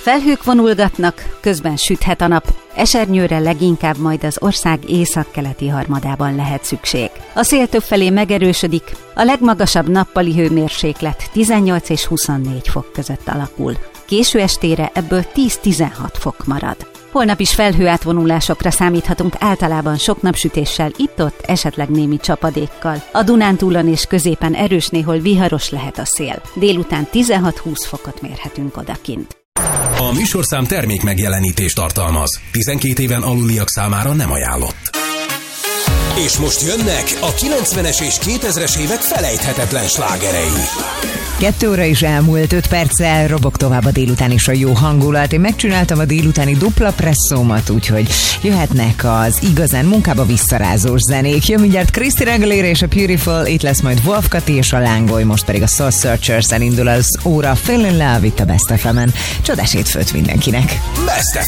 Felhők vonulgatnak, közben süthet a nap, esernyőre leginkább majd az ország északkeleti harmadában lehet szükség. A szél többfelé megerősödik, a legmagasabb nappali hőmérséklet 18 és 24 fok között alakul. Késő estére ebből 10-16 fok marad. Holnap is felhőátvonulásokra számíthatunk, általában sok napsütéssel, itt-ott esetleg némi csapadékkal. A Dunántúlon és középen erős, néhol viharos lehet a szél. Délután 16-20 fokot mérhetünk odakint. A műsorszám termék megjelenítést tartalmaz. 12 éven aluliak számára nem ajánlott. És most jönnek a 90-es és 2000-es évek felejthetetlen slágerei. 2 óra is elmúlt, 5 perccel robog tovább a délután is a jó hangulat. Én megcsináltam a délutáni dupla presszómat, úgyhogy jöhetnek az igazán munkába visszarázós zenék. Jön mindjárt Christina Aguilera és a Beautiful, itt lesz majd Wolf Kati és a Lángoly, most pedig a Soul Searchers-en indul az óra. Fell in Love itt a Best FM-en. Csodás hétfőt mindenkinek! Best